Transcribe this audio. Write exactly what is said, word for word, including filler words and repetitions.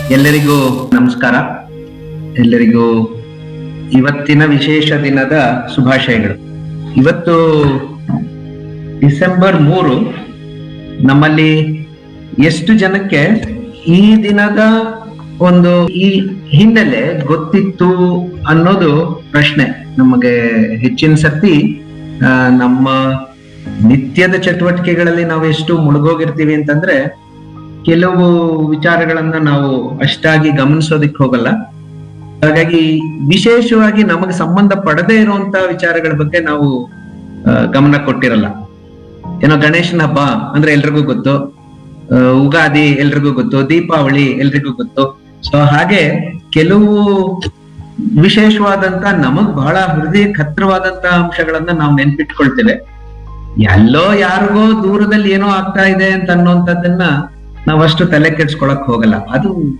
ಎಲ್ಲರಿಗೂ ನಮಸ್ಕಾರ. ಎಲ್ಲರಿಗೂ ಇವತ್ತಿನ ವಿಶೇಷ ದಿನದ ಶುಭಾಶಯಗಳು. ಇವತ್ತು ಡಿಸೆಂಬರ್ ಮೂರು. ನಮ್ಮಲ್ಲಿ ಎಷ್ಟು ಜನಕ್ಕೆ ಈ ದಿನದ ಒಂದು ಈ ಹಿನ್ನೆಲೆ ಗೊತ್ತಿತ್ತು ಅನ್ನೋದು ಪ್ರಶ್ನೆ. ನಮಗೆ ಹೆಚ್ಚಿನ ಸರ್ತಿ ಆ, ನಮ್ಮ ನಿತ್ಯದ ಚಟುವಟಿಕೆಗಳಲ್ಲಿ ನಾವು ಎಷ್ಟು ಮುಳುಗೋಗಿರ್ತೀವಿ ಅಂತಂದ್ರೆ ಕೆಲವು ವಿಚಾರಗಳನ್ನ ನಾವು ಅಷ್ಟಾಗಿ ಗಮನಿಸೋದಿಕ್ ಹೋಗಲ್ಲ. ಹಾಗಾಗಿ ವಿಶೇಷವಾಗಿ ನಮಗೆ ಸಂಬಂಧ ಪಡದೇ ಇರುವಂತ ವಿಚಾರಗಳ ಬಗ್ಗೆ ನಾವು ಆ, ಗಮನ ಕೊಟ್ಟಿರಲ್ಲ. ಏನೋ ಗಣೇಶನ ಹಬ್ಬ ಅಂದ್ರೆ ಎಲ್ರಿಗೂ ಗೊತ್ತು, ಆ, ಉಗಾದಿ ಎಲ್ರಿಗೂ ಗೊತ್ತು, ದೀಪಾವಳಿ ಎಲ್ರಿಗೂ ಗೊತ್ತು. ಸೊ ಹಾಗೆ ಕೆಲವು ವಿಶೇಷವಾದಂತ ನಮಗ್ ಬಹಳ ಹೃದಯಕ್ಕೆ ಹತ್ರವಾದಂತ ಅಂಶಗಳನ್ನ ನಾವು ನೆನ್ಪಿಟ್ಕೊಳ್ತೇವೆ. ಎಲ್ಲೋ ಯಾರಿಗೋ ದೂರದಲ್ಲಿ ಏನೋ ಆಗ್ತಾ ಇದೆ ಅಂತ ಅನ್ನೋಂಥದ್ದನ್ನ ನಾವಷ್ಟು ತಲೆ ಕೆಡ್ಸ್ಕೊಳಕ್ ಹೋಗಲ್ಲ. ಅದು